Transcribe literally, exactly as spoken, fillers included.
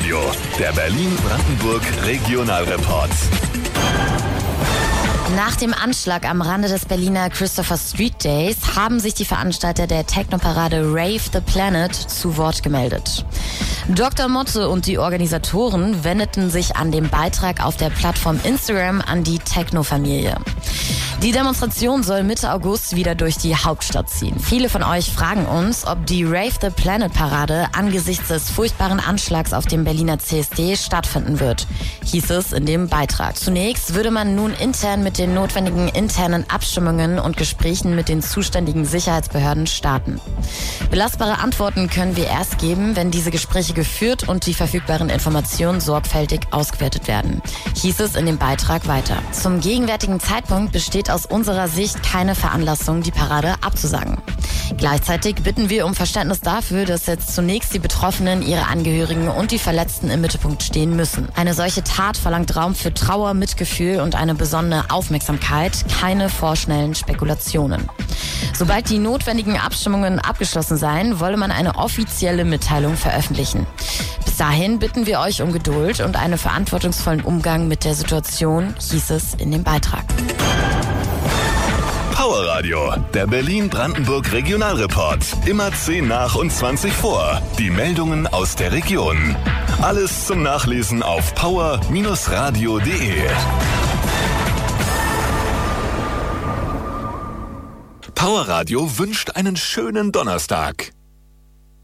Radio, der Berlin-Brandenburg Regionalreport. Nach dem Anschlag am Rande des Berliner Christopher Street Days haben sich die Veranstalter der Techno-Parade Rave the Planet zu Wort gemeldet. Doktor Motte und die Organisatoren wendeten sich an dem Beitrag auf der Plattform Instagram an die Techno-Familie. Die Demonstration soll Mitte August wieder durch die Hauptstadt ziehen. Viele von euch fragen uns, ob die Rave the Planet Parade angesichts des furchtbaren Anschlags auf dem Berliner C S D stattfinden wird, hieß es in dem Beitrag. Zunächst würde man nun intern mit den notwendigen internen Abstimmungen und Gesprächen mit den zuständigen Sicherheitsbehörden starten. Belastbare Antworten können wir erst geben, wenn diese Gespräche geführt und die verfügbaren Informationen sorgfältig ausgewertet werden, hieß es in dem Beitrag weiter. Zum gegenwärtigen Zeitpunkt besteht aus unserer Sicht keine Veranlassung, die Parade abzusagen. Gleichzeitig bitten wir um Verständnis dafür, dass jetzt zunächst die Betroffenen, ihre Angehörigen und die Verletzten im Mittelpunkt stehen müssen. Eine solche Tat verlangt Raum für Trauer, Mitgefühl und eine besondere Aufmerksamkeit, keine vorschnellen Spekulationen. Sobald die notwendigen Abstimmungen abgeschlossen seien, wolle man eine offizielle Mitteilung veröffentlichen. Bis dahin bitten wir euch um Geduld und einen verantwortungsvollen Umgang mit der Situation, hieß es in dem Beitrag. Power Radio, der Berlin-Brandenburg Regionalreport. Immer zehn nach und zwanzig vor. Die Meldungen aus der Region. Alles zum Nachlesen auf power Bindestrich radio punkt de. Power Radio wünscht einen schönen Donnerstag.